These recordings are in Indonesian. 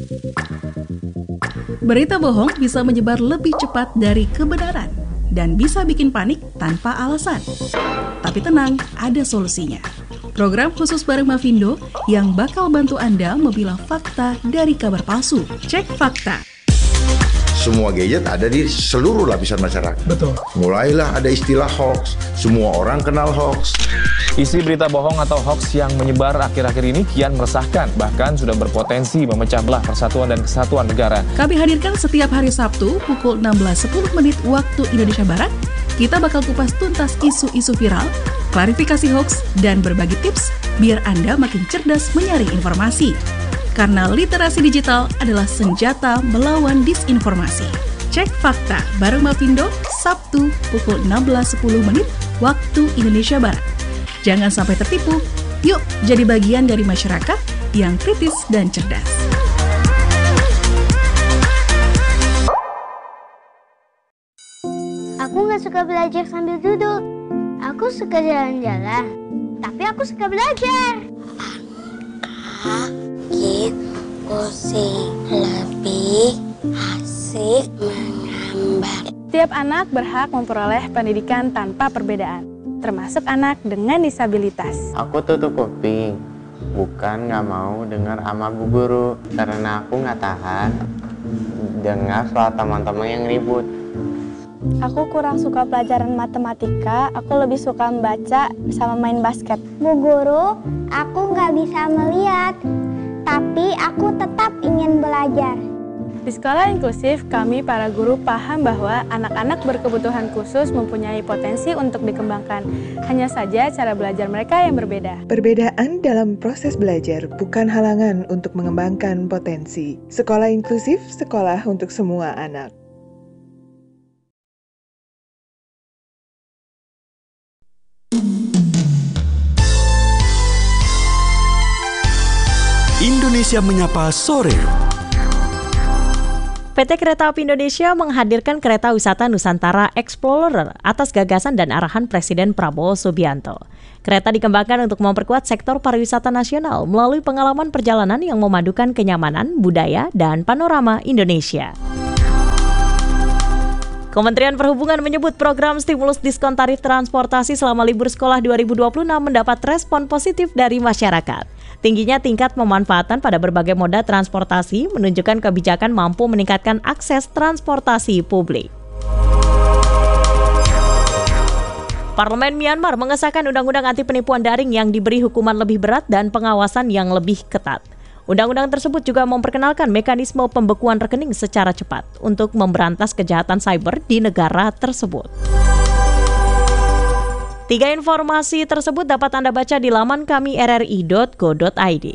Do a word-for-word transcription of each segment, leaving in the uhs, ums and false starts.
Berita bohong bisa menyebar lebih cepat dari kebenaran dan bisa bikin panik tanpa alasan. Tapi tenang, ada solusinya. Program khusus bareng Mavindo yang bakal bantu Anda memilah fakta dari kabar palsu. Cek fakta. Semua gadget ada di seluruh lapisan masyarakat. Betul. Mulailah ada istilah hoax. Semua orang kenal hoax. Isi berita bohong atau hoax yang menyebar akhir-akhir ini kian meresahkan, bahkan sudah berpotensi memecah belah persatuan dan kesatuan negara. Kami hadirkan setiap hari Sabtu pukul enam belas sepuluh menit waktu Indonesia Barat. Kita bakal kupas tuntas isu-isu viral, klarifikasi hoax, dan berbagi tips biar Anda makin cerdas menyaring informasi. Karena literasi digital adalah senjata melawan disinformasi. Cek fakta bareng Mavindo, Sabtu pukul enam belas sepuluh menit waktu Indonesia Barat. Jangan sampai tertipu, yuk jadi bagian dari masyarakat yang kritis dan cerdas. Aku gak suka belajar sambil duduk. Aku suka jalan-jalan, tapi aku suka belajar. Angkat pusing lebih asik menggambar. Setiap anak berhak memperoleh pendidikan tanpa perbedaan, termasuk anak dengan disabilitas. Aku tutup kuping, bukan gak mau dengar sama bu guru, karena aku gak tahan dengar soal teman-teman yang ribut. Aku kurang suka pelajaran matematika, aku lebih suka membaca sama main basket. Bu guru, aku gak bisa melihat, tapi aku tetap ingin belajar. Di sekolah inklusif, kami para guru paham bahwa anak-anak berkebutuhan khusus mempunyai potensi untuk dikembangkan. Hanya saja cara belajar mereka yang berbeda. Perbedaan dalam proses belajar bukan halangan untuk mengembangkan potensi. Sekolah inklusif, sekolah untuk semua anak. Indonesia Menyapa Sore. P T Kereta Api Indonesia menghadirkan kereta wisata Nusantara Explorer atas gagasan dan arahan Presiden Prabowo Subianto. Kereta dikembangkan untuk memperkuat sektor pariwisata nasional melalui pengalaman perjalanan yang memadukan kenyamanan, budaya, dan panorama Indonesia. Kementerian Perhubungan menyebut program stimulus diskon tarif transportasi selama libur sekolah dua ribu dua puluh enam mendapat respon positif dari masyarakat. Tingginya tingkat pemanfaatan pada berbagai moda transportasi menunjukkan kebijakan mampu meningkatkan akses transportasi publik. Parlemen Myanmar mengesahkan undang-undang anti penipuan daring yang diberi hukuman lebih berat dan pengawasan yang lebih ketat. Undang-undang tersebut juga memperkenalkan mekanisme pembekuan rekening secara cepat untuk memberantas kejahatan cyber di negara tersebut. Tiga informasi tersebut dapat Anda baca di laman kami r r i dot go dot i d.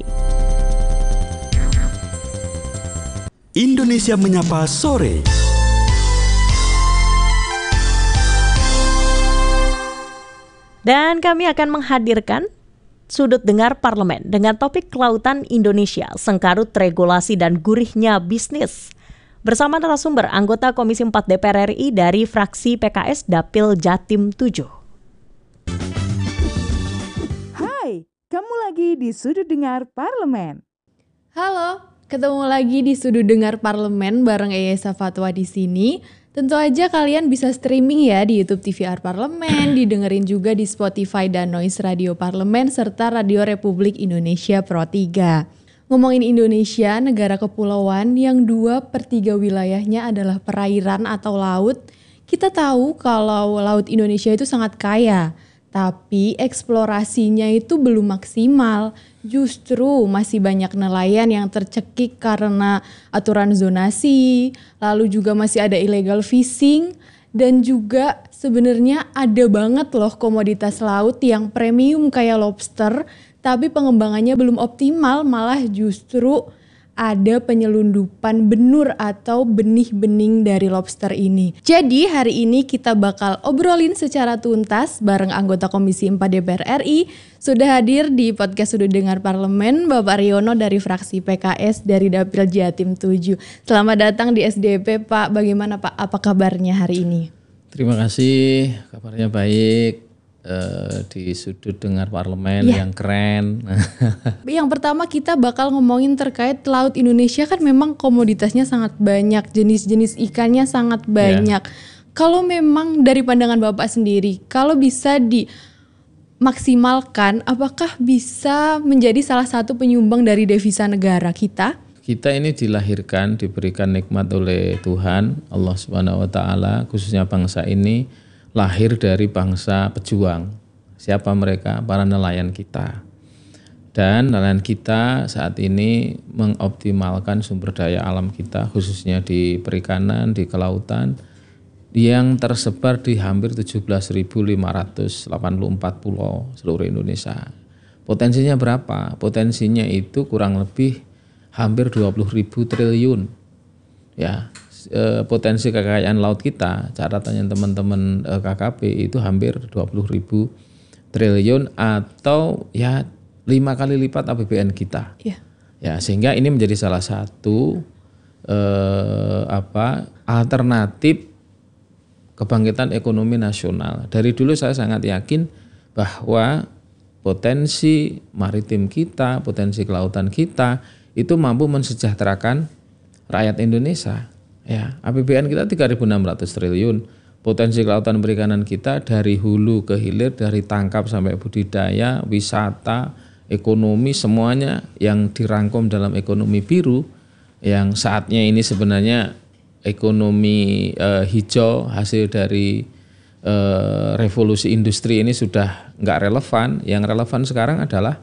Indonesia Menyapa Sore. Dan kami akan menghadirkan Sudut Dengar Parlemen dengan topik Kelautan Indonesia, Sengkarut Regulasi dan Gurihnya Bisnis. Bersama narasumber anggota Komisi empat D P R R I dari fraksi P K S Dapil Jatim tujuh. Kamu lagi di Sudut Dengar Parlemen. Halo, ketemu lagi di Sudut Dengar Parlemen bareng Eyesa Fatwa di sini. Tentu aja kalian bisa streaming ya di YouTube T V R Parlemen, didengerin juga di Spotify dan Noise Radio Parlemen serta Radio Republik Indonesia Pro tiga. Ngomongin Indonesia, negara kepulauan yang dua per tiga wilayahnya adalah perairan atau laut. Kita tahu kalau Laut Indonesia itu sangat kaya. Tapi eksplorasinya itu belum maksimal, justru masih banyak nelayan yang tercekik karena aturan zonasi, lalu juga masih ada illegal fishing, dan juga sebenarnya ada banget loh komoditas laut yang premium kayak lobster, tapi pengembangannya belum optimal, malah justru ada penyelundupan benur atau benih-bening dari lobster ini. Jadi hari ini kita bakal obrolin secara tuntas bareng anggota Komisi empat D P R R I. Sudah hadir di podcast Sudut Dengar Parlemen Bapak Riono dari fraksi P K S dari Dapil Jatim tujuh. Selamat datang di S D P Pak. Bagaimana Pak? Apa kabarnya hari ini? Terima kasih, kabarnya baik. uh, di sudut dengar parlemen Yeah. yang keren. Yang pertama kita bakal ngomongin terkait laut Indonesia, kan memang komoditasnya sangat banyak, jenis-jenis ikannya sangat banyak. Kalau memang dari pandangan Bapak sendiri, kalau bisa dimaksimalkan, apakah bisa menjadi salah satu penyumbang dari devisa negara kita? Kita ini dilahirkan, diberikan nikmat oleh Tuhan, Allah Subhanahu wa Ta'ala, khususnya bangsa ini lahir dari bangsa pejuang. Siapa mereka? Para nelayan kita. Dan nelayan kita saat ini mengoptimalkan sumber daya alam kita, khususnya di perikanan, di kelautan, yang tersebar di hampir tujuh belas ribu lima ratus delapan puluh empat pulau seluruh Indonesia. Potensinya berapa? Potensinya itu kurang lebih hampir dua puluh ribu triliun. Ya, e, potensi kekayaan laut kita, catatannya teman-teman e, K K P itu hampir dua puluh ribu triliun atau ya lima kali lipat A P B N kita. Yeah. Ya, sehingga ini menjadi salah satu e, apa alternatif kebangkitan ekonomi nasional. Dari dulu saya sangat yakin bahwa potensi maritim kita, potensi kelautan kita itu mampu mensejahterakan rakyat Indonesia. Ya, A P B N kita tiga ribu enam ratus triliun. Potensi kelautan perikanan kita dari hulu ke hilir, dari tangkap sampai budidaya, wisata, ekonomi, semuanya yang dirangkum dalam ekonomi biru, yang saatnya ini sebenarnya ekonomi eh, hijau hasil dari eh, revolusi industri ini sudah nggak relevan. Yang relevan sekarang adalah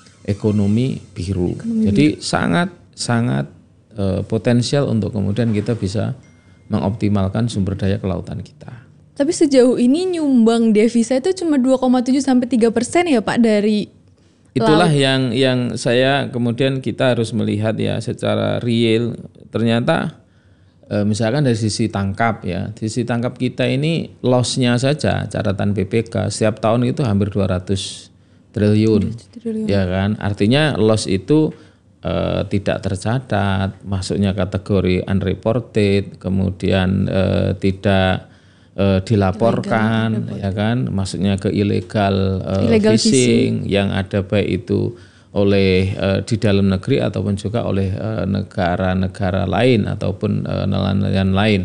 ekonomi biru. Ekonomi Jadi biru. sangat sangat uh, potensial untuk kemudian kita bisa mengoptimalkan sumber daya kelautan kita. Tapi sejauh ini nyumbang devisa itu cuma dua koma tujuh sampai tiga persen ya Pak dari Itulah laut. yang yang saya kemudian kita harus melihat ya secara real. Ternyata uh, misalkan dari sisi tangkap ya, sisi tangkap kita ini loss-nya saja catatan B P K setiap tahun itu hampir dua ratus triliun, ya kan? Artinya loss itu uh, tidak tercatat, masuknya kategori unreported, kemudian uh, tidak uh, dilaporkan, ilegal, ya kan? Masuknya ke illegal, uh, illegal fishing, fishing yang ada baik itu oleh uh, di dalam negeri ataupun juga oleh uh, negara-negara lain ataupun uh, nelayan lain.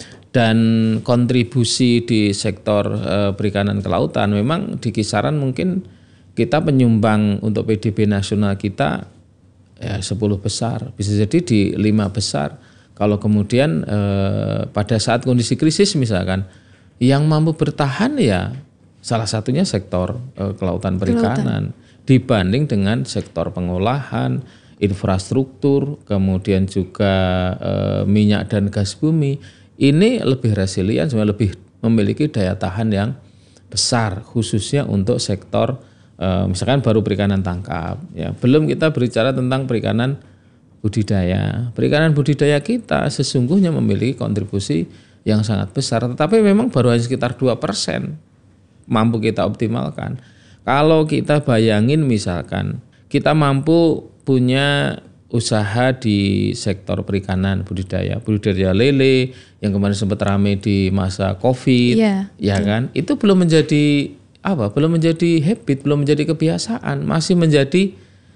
Dan kontribusi di sektor uh, perikanan kelautan memang di kisaran mungkin kita penyumbang untuk P D B nasional kita ya sepuluh besar, bisa jadi di lima besar. Kalau kemudian eh, pada saat kondisi krisis misalkan, yang mampu bertahan ya salah satunya sektor eh, kelautan perikanan kelautan. Dibanding dengan sektor pengolahan, infrastruktur, kemudian juga eh, minyak dan gas bumi. Ini lebih resilient, lebih memiliki daya tahan yang besar, khususnya untuk sektor Uh, misalkan baru perikanan tangkap, ya belum kita berbicara tentang perikanan budidaya. Perikanan budidaya kita sesungguhnya memiliki kontribusi yang sangat besar, tetapi memang baru hanya sekitar dua persen mampu kita optimalkan. Kalau kita bayangin misalkan kita mampu punya usaha di sektor perikanan budidaya, budidaya lele yang kemarin sempat ramai di masa Covid, yeah, ya kan, itu belum menjadi apa belum menjadi habit, belum menjadi kebiasaan, masih menjadi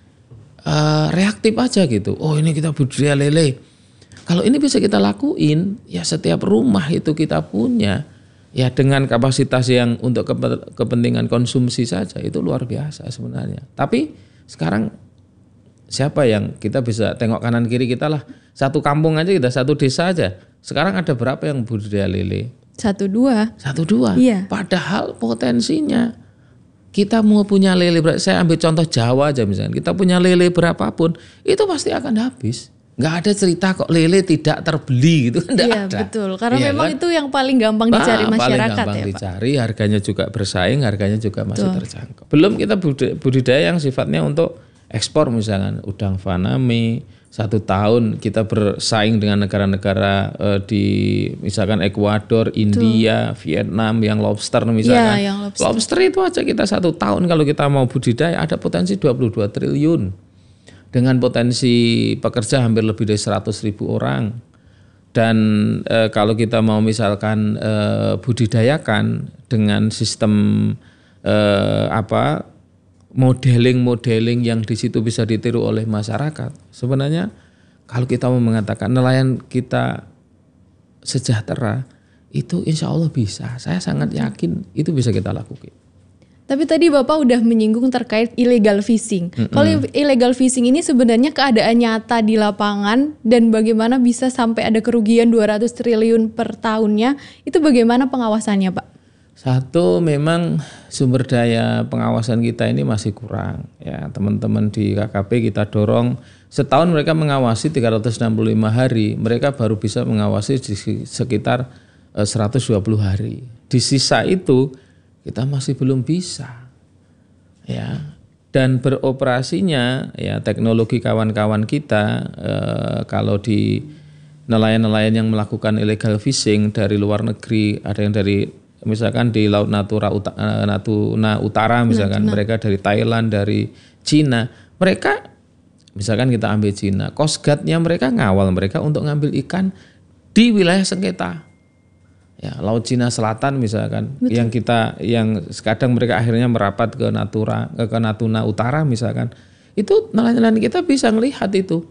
uh, reaktif aja gitu. Oh ini kita budidaya lele, kalau ini bisa kita lakuin ya setiap rumah itu kita punya ya dengan kapasitas yang untuk kepentingan konsumsi saja, itu luar biasa sebenarnya. Tapi sekarang siapa yang kita bisa tengok kanan kiri kita lah, satu kampung aja kita, satu desa aja sekarang ada berapa yang budidaya lele? Satu dua. Satu dua. Iya. Padahal potensinya kita mau punya lele, saya ambil contoh Jawa aja misalnya, kita punya lele berapapun itu pasti akan habis. Nggak ada cerita kok lele tidak terbeli gitu, nggak iya, ada. Betul, karena iya, memang kan? itu yang paling gampang dicari nah, masyarakat paling gampang ya dicari, Pak. Harganya juga bersaing, harganya juga masih betul. Terjangkau. Belum kita budidaya yang sifatnya untuk ekspor misalkan udang faname. Satu tahun kita bersaing dengan negara-negara uh, di misalkan Ekuador, India, Tuh. Vietnam yang lobster misalkan. Ya, yang lobster. Lobster itu aja kita satu tahun kalau kita mau budidaya ada potensi dua puluh dua triliun. Dengan potensi pekerja hampir lebih dari seratus ribu orang. Dan uh, kalau kita mau misalkan uh, budidayakan dengan sistem eh, apa modeling-modeling yang di situ bisa ditiru oleh masyarakat. Sebenarnya kalau kita mau mengatakan nelayan kita sejahtera, itu insya Allah bisa. Saya sangat yakin itu bisa kita lakukan. Tapi tadi Bapak udah menyinggung terkait illegal fishing. Mm-mm. Kalau illegal fishing ini sebenarnya keadaan nyata di lapangan dan bagaimana bisa sampai ada kerugian dua ratus triliun per tahunnya, itu bagaimana pengawasannya Pak? Satu, memang sumber daya pengawasan kita ini masih kurang. Ya, teman-teman di K K P kita dorong, setahun mereka mengawasi tiga ratus enam puluh lima hari, mereka baru bisa mengawasi di sekitar eh, seratus dua puluh hari. Di sisa itu kita masih belum bisa, ya. Dan beroperasinya, ya teknologi kawan-kawan kita, eh, kalau di nelayan-nelayan yang melakukan illegal fishing dari luar negeri, ada yang dari misalkan di Laut Natura Uta, Natuna Utara, misalkan Natuna. Mereka dari Thailand, dari Cina, mereka misalkan kita ambil Cina, Coast Guard-nya mereka ngawal mereka untuk ngambil ikan di wilayah sengketa. Ya, Laut Cina Selatan misalkan. Betul. Yang kita yang kadang mereka akhirnya merapat ke Natura ke, ke Natuna Utara misalkan. Itu nelayan-nelayan kita bisa melihat itu.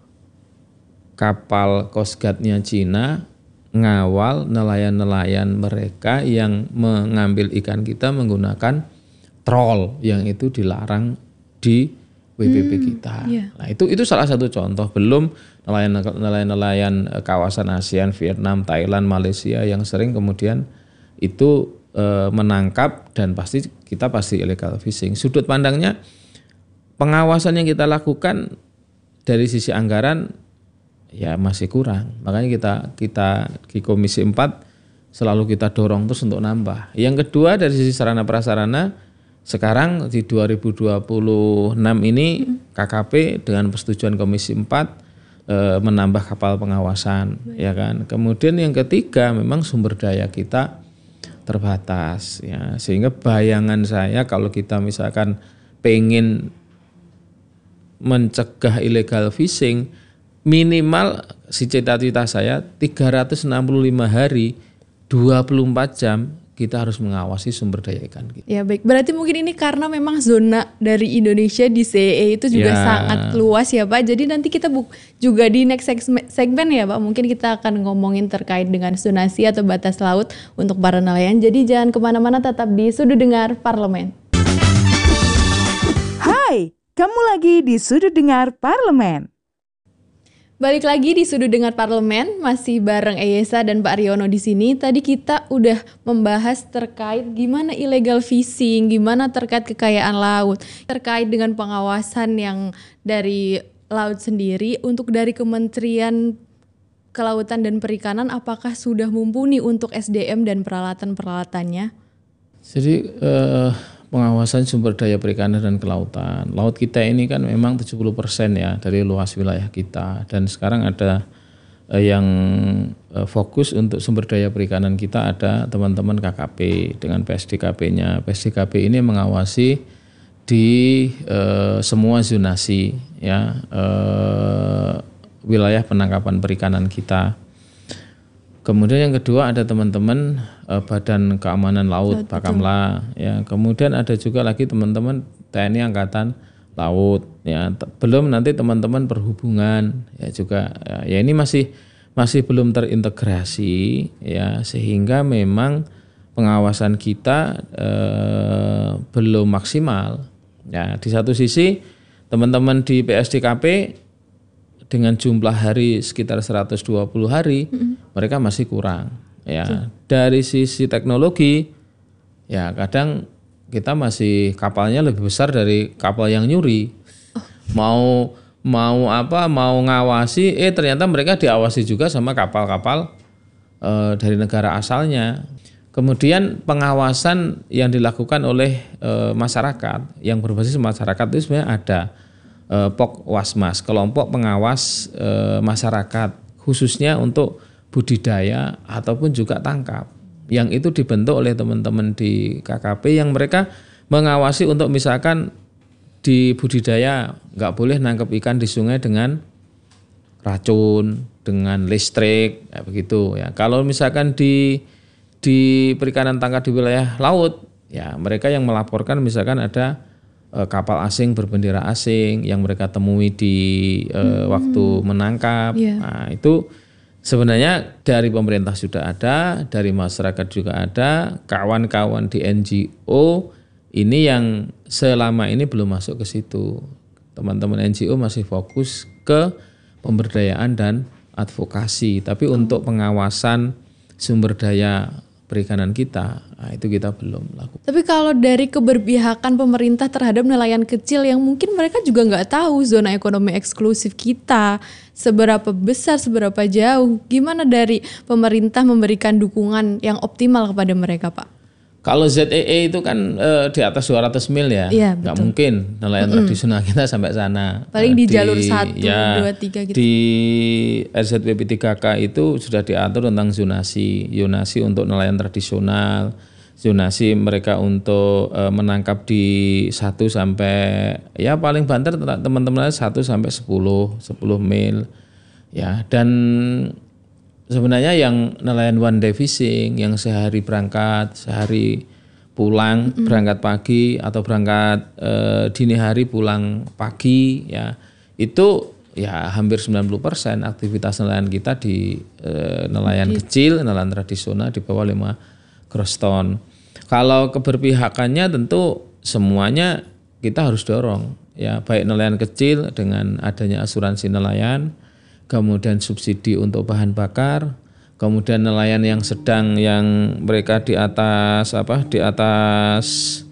Kapal Coast Guard-nya Cina ngawal nelayan-nelayan mereka yang mengambil ikan kita menggunakan troll yang itu dilarang di W P P hmm, kita. Yeah. Nah, itu itu salah satu contoh. Belum nelayan-nelayan kawasan ASEAN, Vietnam, Thailand, Malaysia yang sering kemudian itu e, menangkap dan pasti kita pasti illegal fishing. Sudut pandangnya pengawasan yang kita lakukan dari sisi anggaran ya masih kurang. Makanya kita kita di Komisi empat selalu kita dorong terus untuk nambah. Yang kedua dari sisi sarana prasarana, sekarang di dua ribu dua puluh enam ini K K P dengan persetujuan Komisi empat e, menambah kapal pengawasan. Baik. Ya kan. Kemudian yang ketiga memang sumber daya kita terbatas ya, sehingga bayangan saya kalau kita misalkan pengen mencegah illegal fishing, minimal si cita-cita saya tiga ratus enam puluh lima hari dua puluh empat jam kita harus mengawasi sumber daya ikan kita. Ya baik, berarti mungkin ini karena memang zona dari Indonesia di C E E itu juga ya sangat luas ya Pak. Jadi nanti kita bu- juga di next segmen ya Pak, mungkin kita akan ngomongin terkait dengan zonasi atau batas laut untuk para nelayan. Jadi jangan kemana-mana, tetap di Sudut Dengar Parlemen. Hai, kamu lagi di Sudut Dengar Parlemen. Balik lagi di Sudut Dengar Parlemen, masih bareng Eyesa dan Pak Riono di sini. Tadi kita udah membahas terkait gimana illegal fishing, gimana terkait kekayaan laut, terkait dengan pengawasan yang dari laut sendiri. Untuk dari Kementerian Kelautan dan Perikanan, apakah sudah mumpuni untuk S D M dan peralatan-peralatannya? Jadi eh, pengawasan sumber daya perikanan dan kelautan. Laut kita ini kan memang tujuh puluh persen ya dari luas wilayah kita. Dan sekarang ada eh, yang eh, fokus untuk sumber daya perikanan kita, ada teman-teman K K P dengan P S D K P-nya. P S D K P ini mengawasi di eh, semua zonasi ya eh, wilayah penangkapan perikanan kita. Kemudian yang kedua ada teman-teman eh, Badan Keamanan Laut, Bakamla ya. Kemudian ada juga lagi teman-teman T N I Angkatan Laut ya. Belum nanti teman-teman perhubungan ya juga ya, ya ini masih masih belum terintegrasi ya, sehingga memang pengawasan kita eh, belum maksimal. Ya, di satu sisi teman-teman di P S D K P dengan jumlah hari sekitar seratus dua puluh hari, mm-hmm. mereka masih kurang. Ya, okay. Dari sisi teknologi, ya kadang kita masih kapalnya lebih besar dari kapal yang nyuri. Oh. Mau mau apa? Mau ngawasi, eh ternyata mereka diawasi juga sama kapal-kapal eh, dari negara asalnya. Kemudian pengawasan yang dilakukan oleh eh, masyarakat, yang berbasis masyarakat itu sebenarnya ada. Pokwasmas, kelompok pengawas e, masyarakat khususnya untuk budidaya ataupun juga tangkap, yang itu dibentuk oleh teman-teman di K K P yang mereka mengawasi untuk misalkan di budidaya nggak boleh nangkep ikan di sungai dengan racun, dengan listrik, ya begitu ya. Kalau misalkan di di perikanan tangkap di wilayah laut Ya, mereka yang melaporkan misalkan ada uh, kapal asing berbendera asing yang mereka temui di uh, hmm. waktu menangkap. Yeah. Nah, itu sebenarnya dari pemerintah sudah ada, dari masyarakat juga ada, kawan-kawan di N G O ini yang selama ini belum masuk ke situ. Teman-teman N G O masih fokus ke pemberdayaan dan advokasi, tapi oh. untuk pengawasan sumber daya perikanan kita, nah itu kita belum lakukan. Tapi kalau dari keberpihakan pemerintah terhadap nelayan kecil yang mungkin mereka juga nggak tahu zona ekonomi eksklusif kita seberapa besar, seberapa jauh, gimana dari pemerintah memberikan dukungan yang optimal kepada mereka, Pak? Kalau Z E E itu kan e, di atas dua ratus mil ya, iya, nggak mungkin nelayan mm-hmm. tradisional kita sampai sana. Paling di, di jalur satu, ya, dua, tiga gitu. Di R Z P P tiga K itu sudah diatur tentang zonasi, zonasi untuk nelayan tradisional, zonasi mereka untuk e, menangkap di satu sampai ya paling banter teman-teman satu sampai sepuluh, sepuluh mil, ya dan sebenarnya yang nelayan one day fishing yang sehari berangkat, sehari pulang, mm-hmm. berangkat pagi atau berangkat e, dini hari pulang pagi ya. Itu ya hampir sembilan puluh persen aktivitas nelayan kita di e, nelayan okay. kecil, nelayan tradisional di bawah lima gross ton. Kalau keberpihakannya tentu semuanya kita harus dorong ya, baik nelayan kecil dengan adanya asuransi nelayan, kemudian subsidi untuk bahan bakar, kemudian nelayan yang sedang yang mereka di atas apa di atas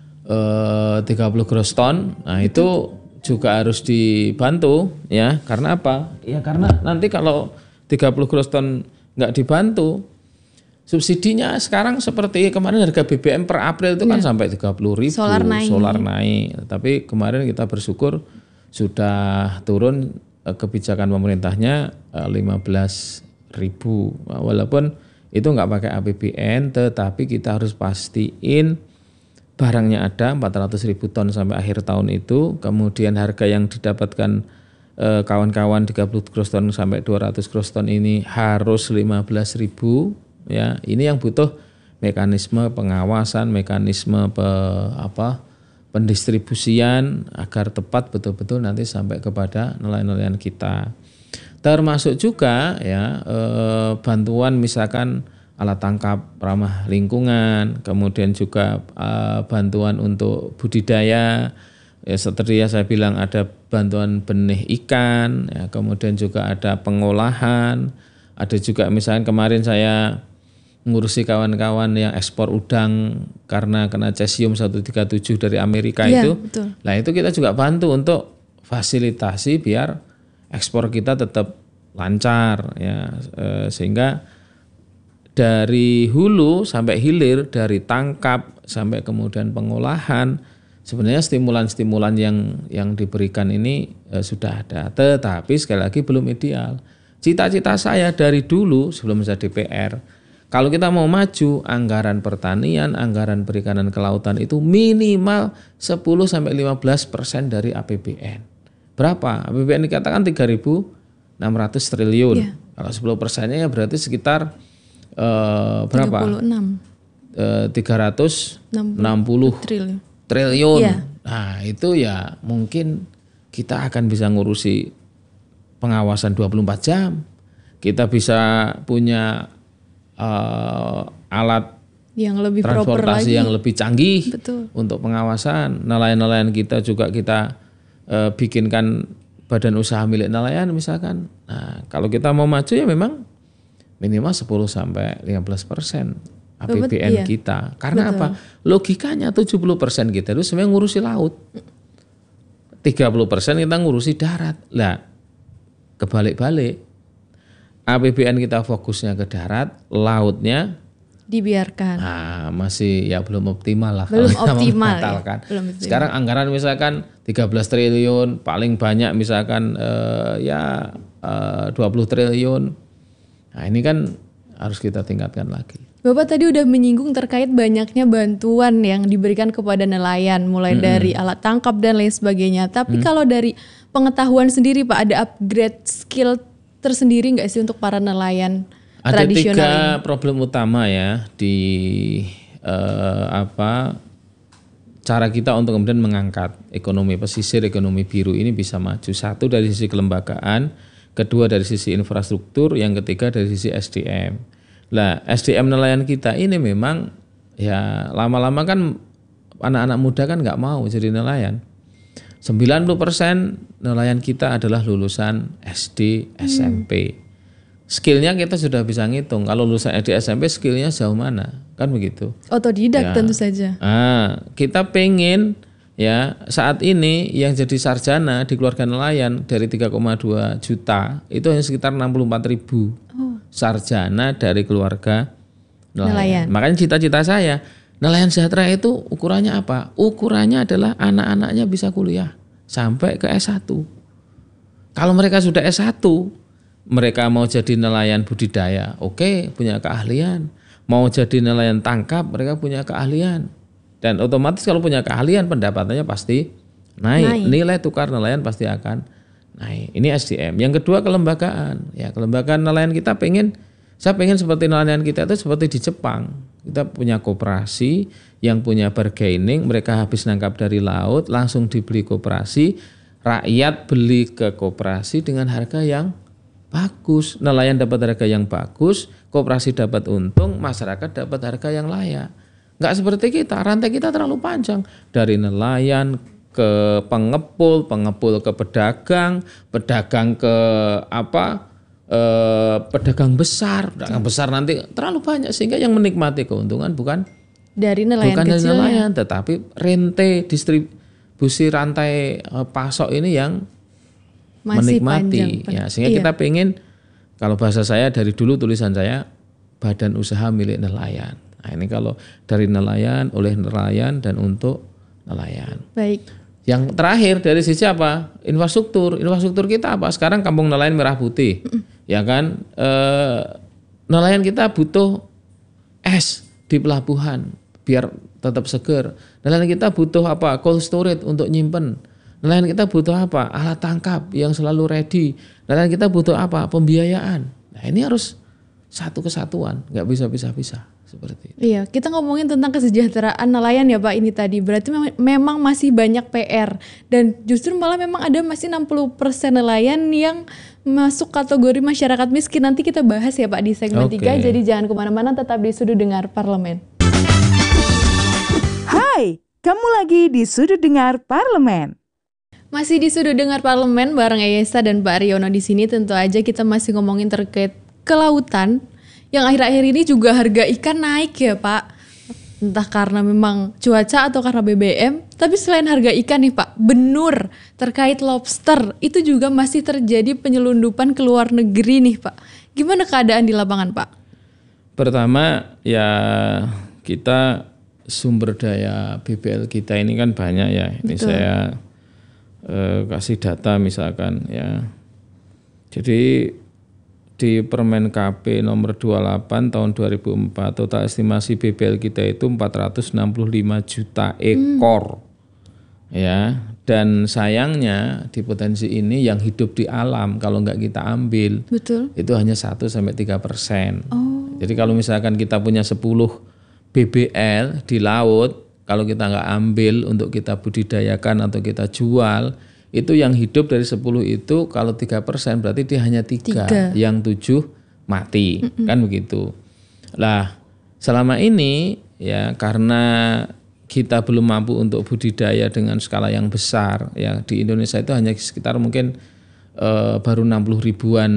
eh, tiga puluh gross ton, nah itu juga harus dibantu ya. Karena apa? Ya karena nanti kalau tiga puluh gross ton nggak dibantu, subsidinya sekarang seperti kemarin harga B B M per April itu kan ya. Sampai tiga puluh ribu, solar naik. solar naik. Tapi kemarin kita bersyukur sudah turun kebijakan pemerintahnya lima belas ribu, walaupun itu nggak pakai A P B N, tetapi kita harus pastiin barangnya ada empat ratus ribu ton sampai akhir tahun itu, kemudian harga yang didapatkan eh, kawan-kawan tiga puluh gross ton sampai dua ratus gross ton ini harus lima belas ribu, ya ini yang butuh mekanisme pengawasan, mekanisme pe, apa pendistribusian agar tepat betul-betul nanti sampai kepada nelayan-nelayan kita. Termasuk juga ya eh, bantuan misalkan alat tangkap ramah lingkungan, kemudian juga eh, bantuan untuk budidaya. Ya, seperti yang saya bilang ada bantuan benih ikan, ya, kemudian juga ada pengolahan, ada juga misalkan kemarin saya ngurusi kawan-kawan yang ekspor udang karena kena cesium seratus tiga puluh tujuh dari Amerika ya, itu. Betul. Nah, itu kita juga bantu untuk fasilitasi biar ekspor kita tetap lancar ya, e, sehingga dari hulu sampai hilir, dari tangkap sampai kemudian pengolahan, sebenarnya stimulan-stimulan yang yang diberikan ini e, sudah ada, tetapi sekali lagi belum ideal. Cita-cita saya dari dulu sebelum saya D P R, kalau kita mau maju, anggaran pertanian, anggaran perikanan kelautan itu minimal sepuluh sampai lima belas persen dari A P B N. Berapa? A P B N dikatakan tiga ribu enam ratus triliun. Yeah. Kalau sepuluh persennya ya berarti sekitar eh, berapa? tiga puluh enam. Eh, tiga ratus enam puluh triliun. triliun. Yeah. Nah, itu ya mungkin kita akan bisa ngurusi pengawasan dua puluh empat jam. Kita bisa punya Uh, alat yang lebih transportasi yang lebih canggih. Betul. Untuk pengawasan nelayan-nelayan kita juga kita uh, bikinkan badan usaha milik nelayan misalkan. Nah, kalau kita mau maju ya memang minimal sepuluh sampai lima belas persen A P B N iya. kita. Karena Betul. apa? Logikanya tujuh puluh persen kita itu sebenarnya ngurusi laut. tiga puluh persen kita ngurusi darat. Lah, kebalik-balik. A P B N kita fokusnya ke darat, lautnya dibiarkan. Nah, masih ya belum optimal lah. Belum kalau optimal. Ya. Belum Sekarang anggaran misalkan tiga belas triliun, paling banyak misalkan eh, ya eh, dua puluh triliun. Nah, ini kan harus kita tingkatkan lagi. Bapak tadi udah menyinggung terkait banyaknya bantuan yang diberikan kepada nelayan, mulai mm-hmm. dari alat tangkap dan lain sebagainya. Tapi mm. kalau dari pengetahuan sendiri Pak, ada upgrade skill tersendiri nggak sih untuk para nelayan ada tradisional? Ada tiga ini? problem utama ya di eh, apa cara kita untuk kemudian mengangkat ekonomi pesisir, ekonomi biru ini bisa maju. Satu dari sisi kelembagaan, kedua dari sisi infrastruktur, yang ketiga dari sisi S D M. Lah, S D M nelayan kita ini memang ya lama-lama kan anak-anak muda kan nggak mau jadi nelayan. sembilan puluh persen nelayan kita adalah lulusan S D, S M P. Skillnya kita sudah bisa ngitung. Kalau lulusan S D, S M P skillnya jauh mana? Kan begitu. Otodidak Ya. tentu saja. Ah, kita pengen ya saat ini yang jadi sarjana di keluarga nelayan dari tiga koma dua juta itu hanya sekitar enam puluh empat ribu Oh. sarjana dari keluarga nelayan. Nelayan. Makanya cita-cita saya nelayan sejahtera itu ukurannya apa? Ukurannya adalah anak-anaknya bisa kuliah sampai ke S satu. Kalau mereka sudah S satu, mereka mau jadi nelayan budidaya, oke, punya keahlian. Mau jadi nelayan tangkap, mereka punya keahlian. Dan otomatis kalau punya keahlian, pendapatannya pasti naik. Naik. Nilai tukar nelayan pasti akan naik. Ini S D M. Yang kedua kelembagaan. Ya, kelembagaan nelayan kita pengen, saya pengen seperti nelayan kita itu seperti di Jepang. Kita punya koperasi yang punya bargaining, mereka habis nangkap dari laut, langsung dibeli koperasi, rakyat beli ke koperasi dengan harga yang bagus, nelayan dapat harga yang bagus, koperasi dapat untung, masyarakat dapat harga yang layak. Nggak seperti kita, rantai kita terlalu panjang. Dari nelayan ke pengepul, pengepul ke pedagang, pedagang ke apa? Eh, pedagang besar, pedagang besar nanti terlalu banyak sehingga yang menikmati keuntungan bukan Dari nelayan bukan dari kecilnya. nelayan, tetapi rente distribusi rantai eh, pasok ini yang Masih menikmati. panjang. Ya, sehingga Iya. kita pengen, kalau bahasa saya dari dulu tulisan saya badan usaha milik nelayan. Nah, ini kalau dari nelayan, oleh nelayan dan untuk nelayan. Baik. Yang terakhir dari sisi apa? Infrastruktur. Infrastruktur kita apa? Sekarang kampung nelayan Merah Putih. Ya kan? E, nelayan kita butuh es di pelabuhan biar tetap seger. Nelayan kita butuh apa? Cold storage untuk nyimpen. Nelayan kita butuh apa? Alat tangkap yang selalu ready. Nelayan kita butuh apa? Pembiayaan. Nah, ini harus satu kesatuan, nggak bisa pisah-pisah seperti itu. Iya, kita ngomongin tentang kesejahteraan nelayan ya Pak ini tadi. Berarti mem- memang masih banyak P R. Dan justru malah memang ada masih enam puluh persen nelayan yang masuk kategori masyarakat miskin. Nanti kita bahas ya Pak di segmen Oke. tiga. Jadi jangan kemana-mana, tetap di Sudut Dengar Parlemen. Hai, kamu lagi di Sudut Dengar Parlemen. Masih di Sudut Dengar Parlemen bareng Eyesa dan Pak Riono di sini. Tentu aja kita masih ngomongin terkait kelautan yang akhir-akhir ini juga harga ikan naik ya Pak. Entah karena memang cuaca atau karena B B M. Tapi selain harga ikan nih Pak, benur terkait lobster itu juga masih terjadi penyelundupan ke luar negeri nih Pak. Gimana keadaan di lapangan Pak? Pertama ya kita sumber daya B B L kita ini kan banyak ya. Ini Betul. saya eh, kasih data misalkan ya. Jadi di Permen K P nomor dua puluh delapan tahun dua ribu empat total estimasi B B L kita itu empat ratus enam puluh lima juta ekor. Ya, dan sayangnya di potensi ini yang hidup di alam kalau nggak kita ambil Betul. itu hanya satu sampai tiga persen. Oh. Jadi kalau misalkan kita punya sepuluh B B L di laut, kalau kita nggak ambil untuk kita budidayakan atau kita jual, itu yang hidup dari sepuluh itu kalau tiga persen berarti dia hanya tiga, Tiga. yang tujuh mati, Mm-mm. kan begitu. Lah selama ini ya karena kita belum mampu untuk budidaya dengan skala yang besar, ya di Indonesia itu hanya sekitar mungkin eh, baru enam puluh ribuan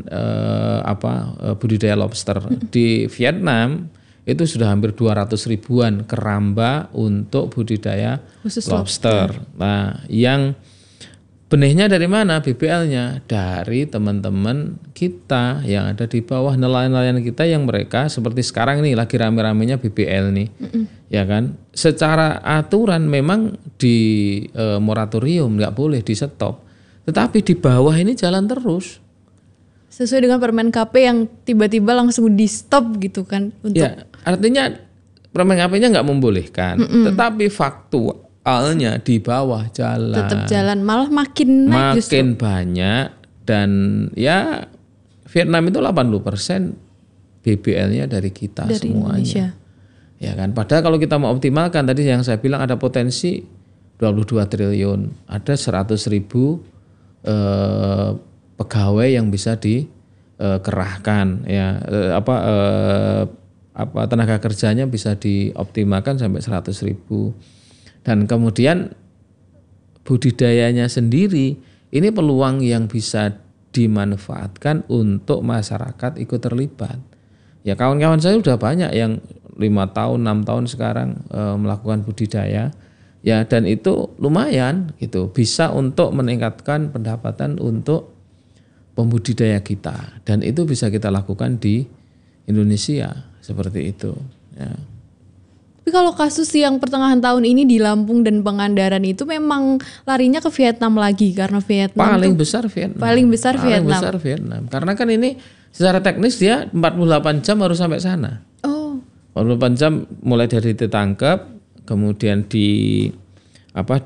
eh, apa eh, budidaya lobster. Di Vietnam itu sudah hampir dua ratus ribuan keramba untuk budidaya Khusus lobster. Nah, yang benihnya dari mana? B B L-nya dari teman-teman kita yang ada di bawah, nelayan-nelayan kita yang mereka seperti sekarang ini lagi rame-ramenya B B L nih. Mm-mm. Ya kan? Secara aturan memang di e, moratorium nggak boleh di stop. Tetapi di bawah ini jalan terus. Sesuai dengan Permen K P yang tiba-tiba langsung di stop gitu kan untuk Ya, artinya Permen K P-nya nggak membolehkan, Mm-mm. tetapi faktualnya di bawah jalan. tetap jalan, malah makin naik justru. Makin banyak dan ya Vietnam itu delapan puluh persen B B L-nya dari kita Dari semuanya. Indonesia. Ya kan? Padahal kalau kita mau optimalkan tadi yang saya bilang ada potensi dua puluh dua triliun, ada seratus ribu eh, pegawai yang bisa dikerahkan ya eh, apa eh, apa tenaga kerjanya bisa dioptimalkan sampai seratus ribu. Dan kemudian budidayanya sendiri ini peluang yang bisa dimanfaatkan untuk masyarakat ikut terlibat. Ya kawan-kawan saya sudah banyak yang lima tahun, enam tahun sekarang e, melakukan budidaya. Ya dan itu lumayan gitu, bisa untuk meningkatkan pendapatan untuk pembudidaya kita. Dan itu bisa kita lakukan di Indonesia seperti itu. Ya. Tapi kalau kasus yang pertengahan tahun ini di Lampung dan Pangandaran itu memang larinya ke Vietnam lagi karena Vietnam paling tuh, besar Vietnam. Paling besar paling Vietnam. besar Vietnam. Karena kan ini secara teknis dia empat puluh delapan jam harus sampai sana. Oh. empat puluh delapan jam mulai dari ditangkap, kemudian di apa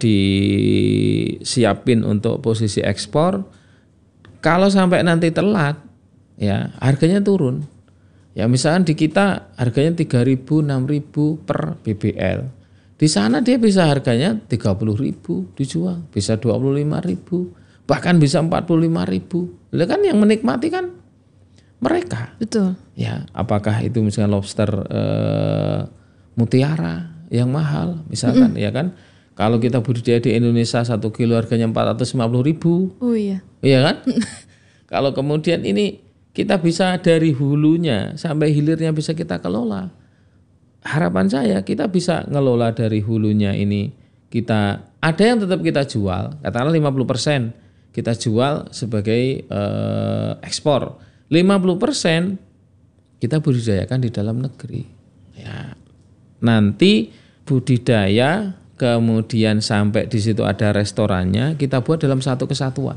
disiapin untuk posisi ekspor. Kalau sampai nanti telat, ya harganya turun. Ya misalkan di kita harganya tiga ribu, enam ribu per B B L. Di sana dia bisa harganya tiga puluh ribu dijual, bisa dua puluh lima ribu, bahkan bisa empat puluh lima ribu. Lalu kan yang menikmati kan mereka. Betul. Ya, apakah itu misalnya lobster eh, mutiara yang mahal, misalkan, mm-hmm. ya kan? Kalau kita budidaya di Indonesia satu kilo harganya empat ratus lima puluh ribu. Oh iya. Iya kan? Kalau kemudian ini kita bisa dari hulunya sampai hilirnya bisa kita kelola. Harapan saya kita bisa ngelola dari hulunya ini. Kita ada yang tetap kita jual, katakanlah lima puluh persen kita jual sebagai eh, ekspor. lima puluh persen kita budidayakan di dalam negeri. Ya. Nanti budidaya kemudian sampai di situ ada restorannya, kita buat dalam satu kesatuan.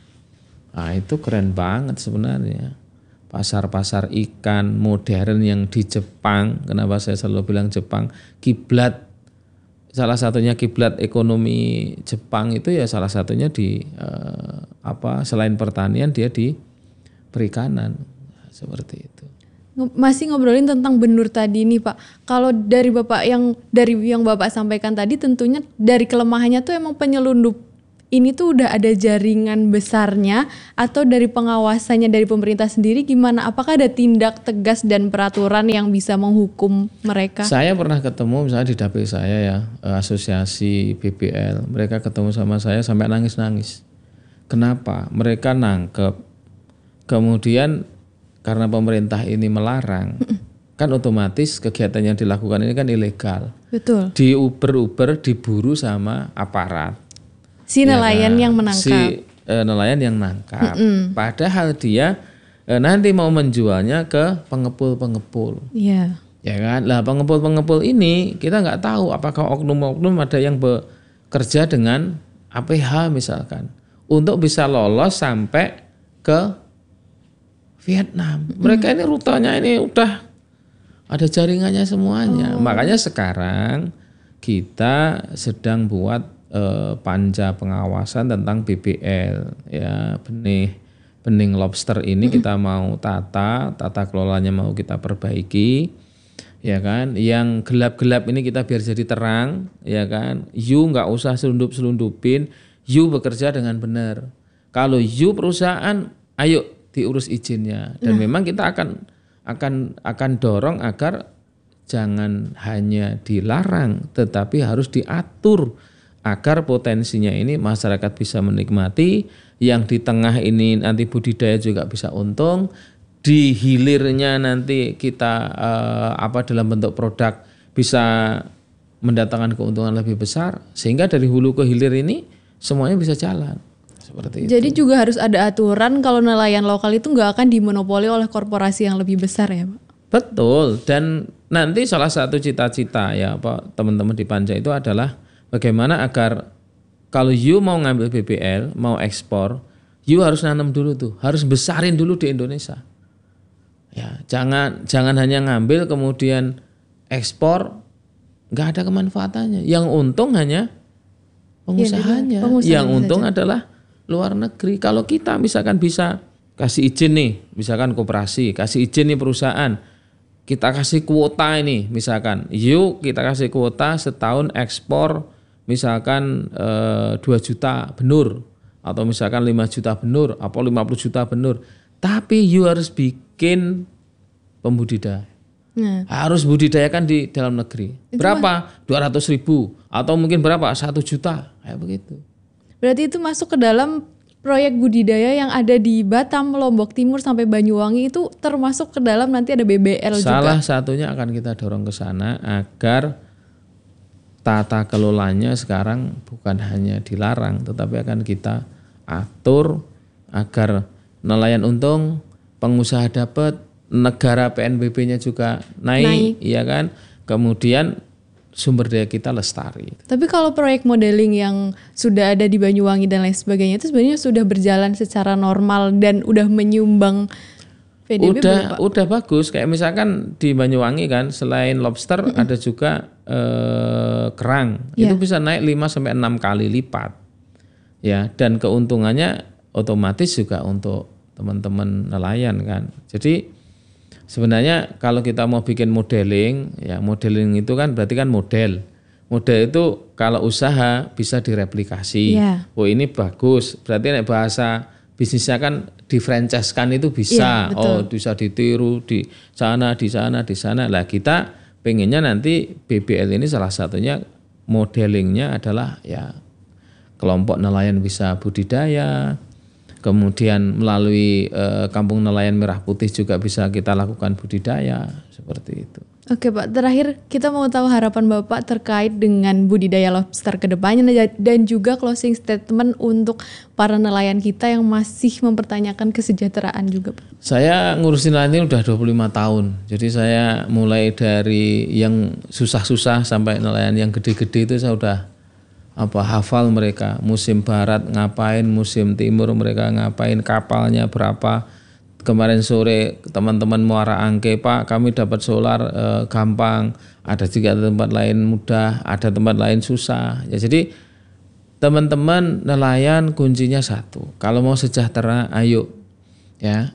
Nah, itu keren banget sebenarnya. Pasar-pasar ikan modern yang di Jepang, kenapa saya selalu bilang Jepang, kiblat salah satunya kiblat ekonomi Jepang itu ya salah satunya di eh, apa selain pertanian dia di perikanan, seperti itu. Masih ngobrolin tentang benur tadi nih Pak. Kalau dari Bapak yang dari yang Bapak sampaikan tadi tentunya dari kelemahannya tuh emang penyelundup ini tuh udah ada jaringan besarnya atau dari pengawasannya dari pemerintah sendiri gimana? Apakah ada tindak tegas dan peraturan yang bisa menghukum mereka? Saya pernah ketemu misalnya di dapil saya ya, asosiasi B B L. Mereka ketemu sama saya sampai nangis-nangis. Kenapa? Mereka nangkep. Kemudian karena pemerintah ini melarang, kan otomatis kegiatan yang dilakukan ini kan ilegal. Betul. Di Uber-Uber diburu sama aparat. Si nelayan ya, yang menangkap. Si e, nelayan yang nangkap. Mm-mm. Padahal dia e, nanti mau menjualnya ke pengepul-pengepul. Iya. Ya kan? Lah pengepul-pengepul ini kita nggak tahu apakah oknum-oknum ada yang bekerja dengan A P H misalkan untuk bisa lolos sampai ke Vietnam. Mereka ini rutenya ini udah ada jaringannya semuanya. Oh. Makanya sekarang kita sedang buat eh, panja pengawasan tentang B B L ya, benih benih lobster ini mm-hmm. kita mau tata, tata kelolanya mau kita perbaiki. Ya kan? Yang gelap-gelap ini kita biar jadi terang, ya kan? You nggak usah selundup-selundupin, you bekerja dengan benar. Kalau you perusahaan, ayo diurus izinnya dan nah. memang kita akan akan akan dorong agar jangan hanya dilarang tetapi harus diatur agar potensinya ini masyarakat bisa menikmati, yang di tengah ini nanti budidaya juga bisa untung, di hilirnya nanti kita eh, apa dalam bentuk produk bisa mendatangkan keuntungan lebih besar sehingga dari hulu ke hilir ini semuanya bisa jalan. Seperti Jadi itu. juga harus ada aturan kalau nelayan lokal itu nggak akan dimonopoli oleh korporasi yang lebih besar ya Pak? Betul, dan nanti salah satu cita-cita ya Pak teman-teman di Panja itu adalah bagaimana agar kalau you mau ngambil B B L, mau ekspor, you harus nanam dulu tuh, harus besarin dulu di Indonesia. Ya, jangan jangan hanya ngambil kemudian ekspor nggak ada kemanfaatannya. Yang untung hanya pengusahanya, ya, pengusaha yang untung saja. Adalah luar negeri. Kalau kita misalkan bisa kasih izin nih, misalkan koperasi, kasih izin nih perusahaan, kita kasih kuota ini, misalkan, yuk kita kasih kuota setahun ekspor misalkan eh, dua juta benur, atau misalkan lima juta benur, atau lima puluh juta benur. Tapi you harus bikin pembudidaya. Nah. Harus budidayakan di dalam negeri. Itu berapa? dua ratus ribu. Atau mungkin berapa? satu juta. Kayak begitu. Berarti itu masuk ke dalam proyek budidaya yang ada di Batam, Lombok Timur sampai Banyuwangi itu termasuk ke dalam nanti ada B B L juga. Salah satunya akan kita dorong ke sana agar tata kelolanya sekarang bukan hanya dilarang tetapi akan kita atur agar nelayan untung, pengusaha dapat, negara P N B B-nya juga naik, naik. Iya kan? Kemudian sumber daya kita lestari. Tapi kalau proyek modeling yang sudah ada di Banyuwangi dan lain sebagainya itu sebenarnya sudah berjalan secara normal dan udah menyumbang P D B udah belum, Pak? Udah bagus. Kayak misalkan di Banyuwangi kan selain lobster mm-hmm. ada juga eh, kerang. Yeah. Itu bisa naik lima sampai enam kali lipat. Ya, dan keuntungannya otomatis juga untuk teman-teman nelayan kan. Jadi sebenarnya kalau kita mau bikin modeling, ya modeling itu kan berarti kan model. Model itu kalau usaha bisa direplikasi. Yeah. Oh ini bagus, berarti nek bahasa bisnisnya kan di-franchise-kan itu bisa. Yeah, oh bisa ditiru di sana, di sana, di sana. Lah kita pengennya nanti B B L ini salah satunya modelingnya adalah ya kelompok nelayan bisa budidaya. Kemudian melalui eh, Kampung Nelayan Merah Putih juga bisa kita lakukan budidaya seperti itu. Oke Pak, terakhir kita mau tahu harapan Bapak terkait dengan budidaya lobster ke depannya dan juga closing statement untuk para nelayan kita yang masih mempertanyakan kesejahteraan juga Pak. Saya ngurusin nelayan ini udah dua puluh lima tahun. Jadi saya mulai dari yang susah-susah sampai nelayan yang gede-gede itu saya udah apa hafal mereka, musim barat ngapain, musim timur mereka ngapain, kapalnya berapa. Kemarin sore teman-teman Muara Angke, Pak kami dapat solar eh, gampang, ada juga tempat lain mudah, ada tempat lain susah ya. Jadi teman-teman nelayan kuncinya satu, kalau mau sejahtera ayo ya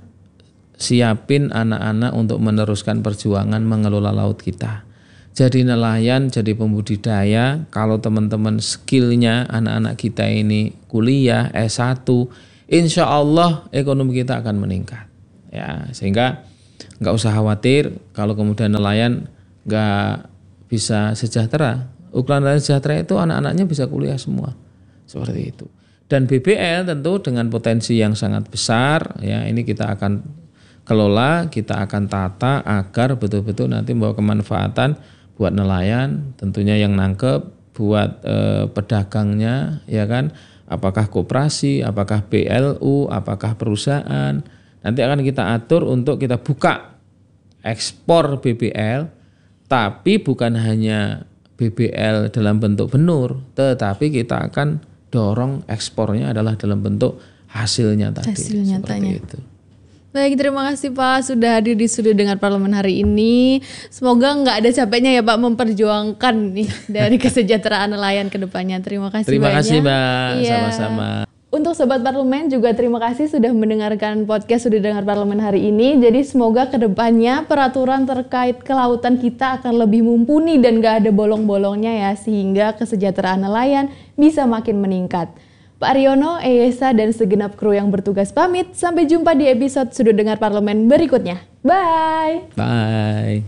siapin anak-anak untuk meneruskan perjuangan mengelola laut kita. Jadi nelayan, jadi pembudidaya, kalau teman-teman skillnya anak-anak kita ini kuliah S satu, insya Allah ekonomi kita akan meningkat. Ya, sehingga nggak usah khawatir kalau kemudian nelayan nggak bisa sejahtera. Ukuran nelayan sejahtera itu anak-anaknya bisa kuliah semua, seperti itu. Dan B B L tentu dengan potensi yang sangat besar, ya ini kita akan kelola, kita akan tata agar betul-betul nanti membawa kemanfaatan buat nelayan, tentunya yang nangkep, buat eh, pedagangnya, ya kan, apakah koperasi, apakah B L U, apakah perusahaan, nanti akan kita atur untuk kita buka ekspor B B L, tapi bukan hanya B B L dalam bentuk benur, tetapi kita akan dorong ekspornya adalah dalam bentuk hasilnya tadi. Hasil nyatanya. Itu. Baik, terima kasih Pak sudah hadir di Sudut Dengar Parlemen hari ini. Semoga nggak ada capeknya ya Pak memperjuangkan nih dari kesejahteraan nelayan ke depannya. Terima kasih terima banyak. Terima kasih Mbak, ya. Sama-sama. Untuk Sobat Parlemen juga terima kasih sudah mendengarkan podcast Sudut Dengar Parlemen hari ini. Jadi semoga ke depannya peraturan terkait kelautan kita akan lebih mumpuni dan nggak ada bolong-bolongnya ya, sehingga kesejahteraan nelayan bisa makin meningkat. Pak Aryono, Eyesa, dan segenap kru yang bertugas pamit. Sampai jumpa di episode Sudut Dengar Parlemen berikutnya. Bye! Bye!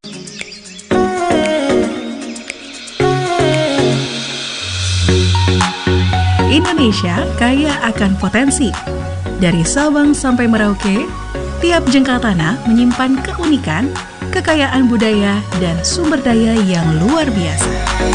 Indonesia kaya akan potensi. Dari Sabang sampai Merauke, tiap jengkal tanah menyimpan keunikan, kekayaan budaya, dan sumber daya yang luar biasa.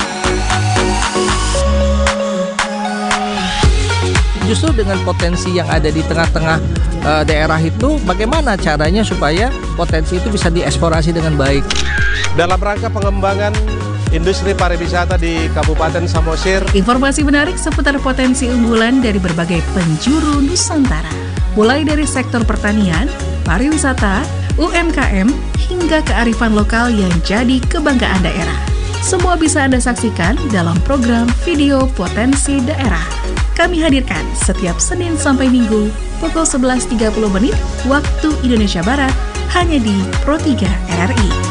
Justru dengan potensi yang ada di tengah-tengah e, daerah itu, bagaimana caranya supaya potensi itu bisa dieksplorasi dengan baik. Dalam rangka pengembangan industri pariwisata di Kabupaten Samosir. Informasi menarik seputar potensi unggulan dari berbagai penjuru Nusantara. Mulai dari sektor pertanian, pariwisata, U M K M, hingga kearifan lokal yang jadi kebanggaan daerah. Semua bisa Anda saksikan dalam program Video Potensi Daerah. Kami hadirkan setiap Senin sampai Minggu pukul sebelas tiga puluh menit waktu Indonesia Barat hanya di Pro tiga R R I.